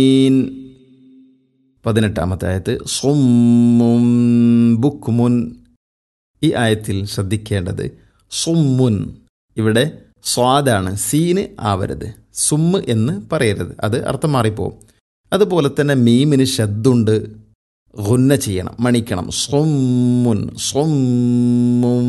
18-ാമത്തെ ആയത്ത് സുമ്മുൻ ബുക്മുൻ. ഈ ആയത്തിൽ ശ്രദ്ധിക്കേണ്ടത് സുമ്മുൻ, ഇവിടെ സ്വാദാണ്, സീന് ആവരുത്, സുമ്മ് എന്ന് പറയരുത്, അത് അർത്ഥം മാറിപ്പോവും. അതുപോലെ തന്നെ മീമിന് ശദ്ദുണ്ട്, ഗുന്ന ചെയ്യണം, മണിക്കണം. സുമ്മുൻ സുമ്മും.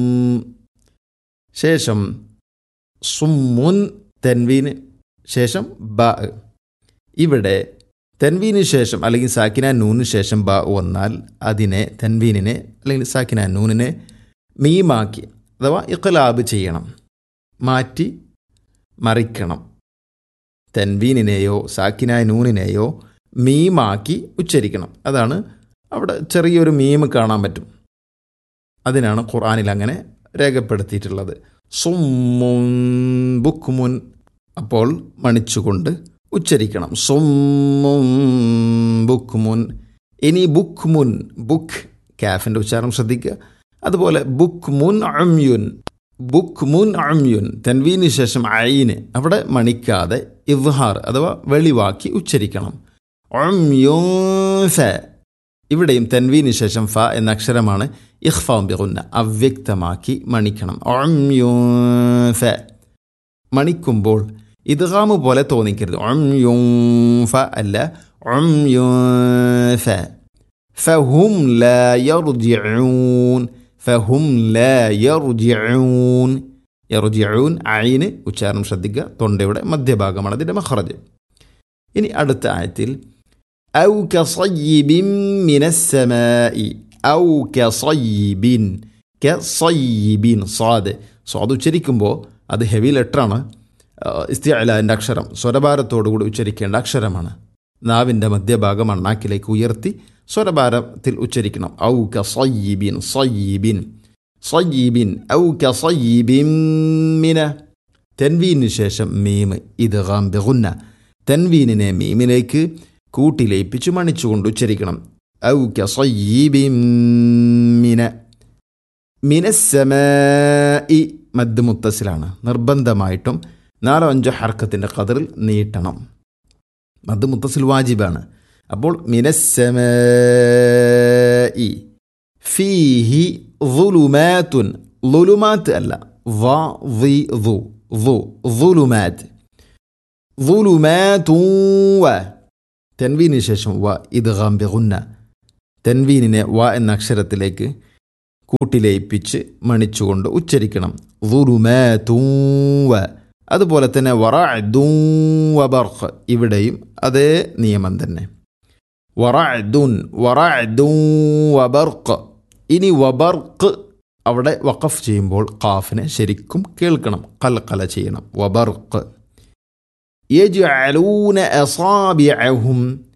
ശേഷം സുമ്മുൻ തെൻവീന് ശേഷം ബ. ഇവിടെ തെൻവീന് ശേഷം അല്ലെങ്കിൽ സാക്കിന നൂന് ശേഷം ബ വന്നാൽ അതിനെ തെൻവീനിനെ അല്ലെങ്കിൽ സാക്കിന നൂനിനെ മീമാക്കി അഥവാ ഇഖ്ലാബ് ചെയ്യണം, മാറ്റി മറിക്കണം. തെൻവീനിനെയോ സാക്കിന നൂനിനെയോ മീമാക്കി ഉച്ചരിക്കണം. അതാണ് അവിടെ ചെറിയൊരു മീം കാണാൻ പറ്റും. അതിനാണ് ഖുർആനിൽ അങ്ങനെ രേഖപ്പെടുത്തിയിട്ടുള്ളത്. സുമ്മുൻ ബുക്മുൻ, അപ്പോൾ മണിച്ചുകൊണ്ട് ഉച്ചരിക്കണം. സുമ്മുൻ ബുക്മുൻ. ഇനി ബുക്മുൻ, ബുക്ക് കാഫിൻ്റെ ഉച്ചാരണം ശ്രദ്ധിക്കുക. അതുപോലെ ബുക്മുൻ ഉംയുൻ, ബുക്മുൻ ഉംയുൻ തൻവീന് ശേഷം ഐന് അവിടെ മണിക്കാതെ ഇദ്ഹാർ അഥവാ വെളിവാക്കി ഉച്ചരിക്കണം. ഉംയുൻ ഫ, ഇവിടെയും തൻവീന് ശേഷം ഫ എന്ന അക്ഷരമാണ് ഇഖ്ഫാഉ ബിഗുന്ന, അവ്യക്തമാക്കി മണിക്കണം. ഉംയുൻ ഫ. മണിക്കുമ്പോൾ ഇദ്ഗാമ് പോലെ തോന്നിക്കരുത്. ഉംയുൻ ഫ അല്ല, ഉംയുൻ ഫ. ഫഹും ലാ യർജിഊൻ, ഫഹും ലാ യർജിഊൻ. യർജിഊൻ ഐന് ഉച്ചാരണം ശ്രദ്ധിക്കുക, തൊണ്ടയുടെ മധ്യഭാഗമാണ് അതിൻ്റെ മഖ്റജ്. ഇനി അടുത്ത ആയത്തിൽ ഔ കസയ്യിബിൻ മിനസ്സമാഇ, ഔ കസയ്യിബിൻ, കസയ്യിബിൻ സ്വാദ്. സ്വാദ് ഉച്ചരിക്കുമ്പോൾ അത് ഹെവി ലെറ്ററാണ്, ഇസ്തിഅലാൻ്റെ അക്ഷരം, സ്വരഭാരത്തോടുകൂടി ഉച്ചരിക്കേണ്ട അക്ഷരമാണ്. നാവിൻ്റെ മധ്യഭാഗം അണ്ണാക്കിലേക്ക് ഉയർത്തി സ്വരഭാരത്തിൽ ഉച്ചരിക്കണം. ഔ കസയ്യിബിൻ, സയ്യിബിൻ സയ്യിബിൻ, ഔ കസയ്യിബിൻ മിന. തൻവീനു ശേഷം മീം ഇദ്ഗാം ബിഗുന്ന, തൻവീനിനെ മീമിലേക്ക് കൂട്ടിലയിപ്പിച്ച് മണിച്ചുകൊണ്ട് ഉച്ചരിക്കണം. ഔ കസയ്യിബിൻ മിന. മിനസ്സമാഇ മദ് മുത്തസിലാണ്, നിർബന്ധമായിട്ടും 4-5 ഹർക്കത്തിൻ്റെ ഖദറിൽ നീട്ടണം. മദ് മുത്തസിൽ വാജിബാണ്. അപ്പോൾ മിനസ്സമാഇ ഫീഹി ളുലുമാത്തുൻ, ളുലുമാത്ത് അല്ല, ളുലുമാത്ത്, ളുലുമാത്തുൻ വ. തൻവീന് ശേഷം വ ഇദ്ഗാം ബിഗുന്ന, തൻവീനിനെ വ എന്ന അക്ഷരത്തിലേക്ക് കൂട്ടിലയിപ്പിച്ച് മണിച്ചുകൊണ്ട് ഉച്ചരിക്കണം. ളുലുമാത്തുൻ വ. അതുപോലെ തന്നെ വറഅദുൻ വബർഖ്, ഇവിടെയും അതേ നിയമം തന്നെ. വറഅദുൻ, വറഅദുൻ വബർഖ്. ഇനി വബർഖ് അവിടെ വഖഫ് ചെയ്യുമ്പോൾ ഖാഫിനെ ശരിക്കും കേൾക്കണം, ഖൽഖല ചെയ്യണം. വബർഖ്. യജ്അലൂന അസാബിഅഹും,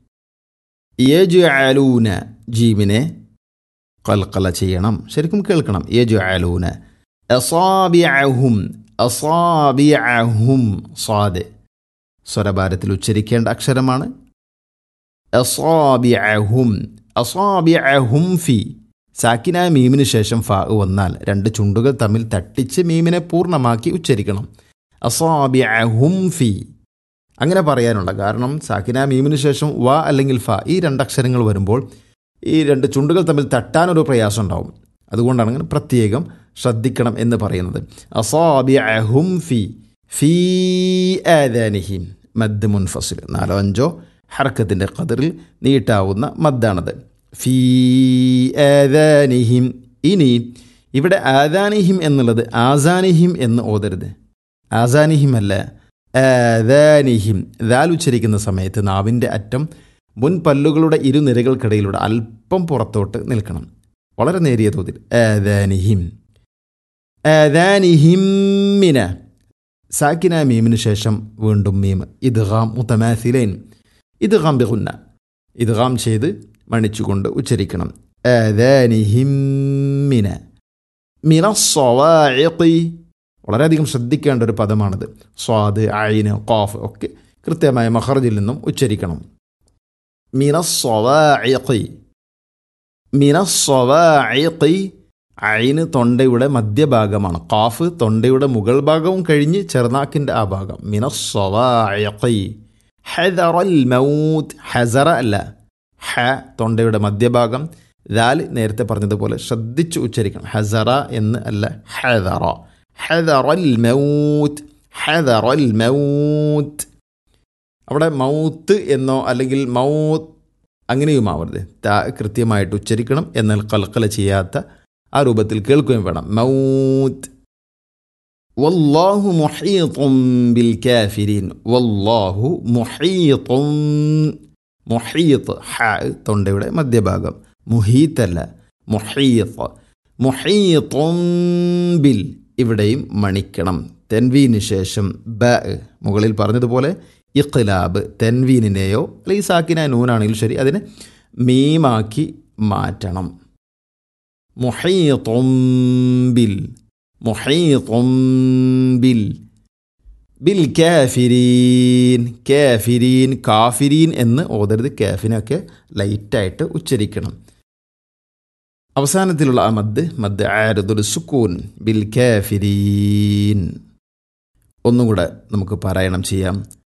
യജ്അലൂന ജീമിനെ ഖൽഖല ചെയ്യണം, ശരിക്കും കേൾക്കണം. യജ്അലൂന അസാബിഅഹും, അസാബിഅഹും സ്വാദ് സ്വരഭാരത്തിൽ ഉച്ചരിക്കേണ്ട അക്ഷരമാണ്. അസാബിഅഹും, അസാബിഅഹും ഫി. സാക്കിന മീമിന് ശേഷം ഫ വന്നാൽ 2 ചുണ്ടുകൾ തമ്മിൽ തട്ടിച്ച് മീമിനെ പൂർണ്ണമാക്കി ഉച്ചരിക്കണം. അസാബിഅഹും ഫി. അങ്ങനെ പറയാനുള്ള കാരണം സാക്കിന മീമിന് ശേഷം വ അല്ലെങ്കിൽ ഫ, ഈ 2 അക്ഷരങ്ങൾ വരുമ്പോൾ ഈ 2 ചുണ്ടുകൾ തമ്മിൽ തട്ടാനൊരു പ്രയാസം ഉണ്ടാവും. അതുകൊണ്ടാണ് അങ്ങനെ പ്രത്യേകം ശ്രദ്ധിക്കണം എന്ന് പറയുന്നത്. അസാബിഅഹും ഫി, ഫീ ആദാനിഹിം മദ് മുൻഫസിൽ, 4-5 ഹർക്കത്തിൻ്റെ ഖദറിൽ നീട്ടാവുന്ന മദ്ദാണത്. ഫീ ആദാനിഹിം. ഇനി ഇവിടെ ആദാനിഹിം എന്നുള്ളത് ആസാനിഹിം എന്ന് ഓതരുത്, ആസാനിഹിം അല്ല, ആദാനിഹിം. ദാൽ ഉച്ചരിക്കുന്ന സമയത്ത് നാവിൻ്റെ അറ്റം മുൻപല്ലുകളുടെ ഇരുനിരകൾക്കിടയിലൂടെ അല്പം പുറത്തോട്ട് നിൽക്കണം, വളരെ നേരിയ തോതിൽ. ആദാനിഹിം, ആദാനിഹിം മിന. സാക്കിന മീമിന് ശേഷം വീണ്ടും മീം ഇദ്ഗാം മുതമാസിലൈൻ, ഇദ്ഗാം ബിഗുന്ന, ഇദ്ഗാം ചെയ്ത് മണിച്ചുകൊണ്ട് ഉച്ചരിക്കണം. ആദാനിഹിം മിന. മിനസ്സവാഇഖി, വളരെയധികം ശ്രദ്ധിക്കേണ്ട ഒരു പദമാണിത്. സ്വാദ് ഐന് ഖാഫ് ഒക്കെ കൃത്യമായ മഖ്റജിൽ നിന്നും ഉച്ചരിക്കണം. മിനസ്സവാഇഖി, മിനസ്സവാഇഖി. ഐന് തൊണ്ടയുടെ മധ്യഭാഗമാണ്, ഖാഫ് തൊണ്ടയുടെ മുകൾ ഭാഗവും കഴിഞ്ഞ് ചെറുനാക്കിൻ്റെ ആ ഭാഗം. മിനസ്സവാഇഖി. ഹദറൽ മൗത്ത്. ഹസറ അല്ല, ഹ തൊണ്ടയുടെ മധ്യഭാഗം, ദാൽ നേരത്തെ പറഞ്ഞതുപോലെ ശ്രദ്ധിച്ച് ഉച്ചരിക്കണം. ഹസറ എന്ന് അല്ല, ഹദറ. ഹദറൽ മൗത്ത്, ഹദറൽ മൗത്ത്. അവിടെ മൗത്ത് എന്നോ അല്ലെങ്കിൽ മൗത്ത് അങ്ങനെയുമാവരുത്. ത കൃത്യമായിട്ട് ഉച്ചരിക്കണം, എന്നാൽ ഖൽഖല ചെയ്യാത്ത ആ രൂപത്തിൽ കേൾക്കുകയും വേണം. മൗത്ത്. വല്ലാഹു മുഹീത്തും ബിൽ കാഫിരീൻ. വല്ലാഹു മുഹീത്തും. മുഹീത്ത് ഹ തൊണ്ടയുടെ മധ്യഭാഗം, മുഹീത്തല്ല, മുഹീത്ത്. മുഹീത്തും ബിൽ, ഇവിടെയും മണിക്കണം. തെൻവീന് ശേഷം ബ, മുകളിൽ പറഞ്ഞതുപോലെ ഇഖ്ലാബ്, തെൻവീനിനെയോ അല്ലെങ്കിൽ സാക്കിന നൂനാണെങ്കിലും ശരി, അതിനെ മീമാക്കി മാറ്റണം. മുഹീത്തും ബിൽ, മുഹീത്തും ബിൽ. ബിൽ കാഫിരീൻ. കാഫിരീൻ, കാഫിരീൻ എന്ന് ഓതരുത്. കാഫിനൊക്കെ ലൈറ്റായിട്ട് ഉച്ചരിക്കണം. അവസാനത്തിലുള്ള ആ മദ് ആരിദുൽ സുക്കൂൻ. ബിൽ കാഫിരീൻ. ഒന്നുകൂടെ നമുക്ക് പാരായണം ചെയ്യാം.